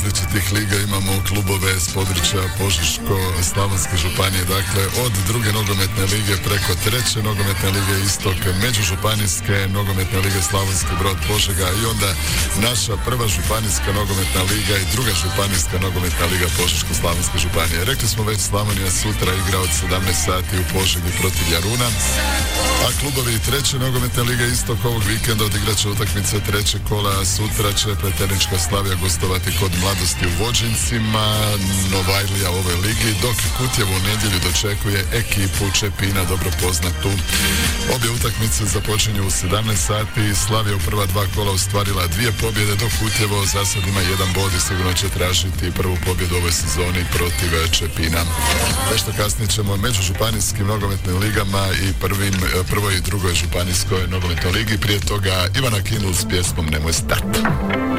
različitih liga, imamo klubove s područja Požeško-slavonske županije, dakle od druge nogometne lige preko treće nogometne lige Istok, međužupanijske nogometne lige Slavonski Brod, Požega i onda naša prva županijska nogometna liga i druga županijska nogometna liga Požeško-slavonske županije. Rekli smo već, Slavonija sutra igra od 17 sati u Požegi protiv Jaruna, a klubovi treće nogometne lige Istok ovog vikenda odigrat će utakmice trećeg kola. Sutra će Pleternička Slavija gostovati kod Mladosti u Vođincima, Novajlija u ovoj ligi, dok Kutjevo u nedjelju dočekuje ekipu Čepina, dobro poznatu. Obje utakmice započinju u 17 sati. Slavija u prva dva kola ostvarila 2 pobjede, dok Kutjevo za sad ima 1 bod i sigurno će tražiti prvu pobjedu u ovoj sezoni protiv Čepina. Nešto kasnije ćemo među županijskim nogometnim ligama i prvoj i drugoj županijskoj nogometnoj ligi. Prije toga Ivana Kindl s pjesmom Nemoj stat.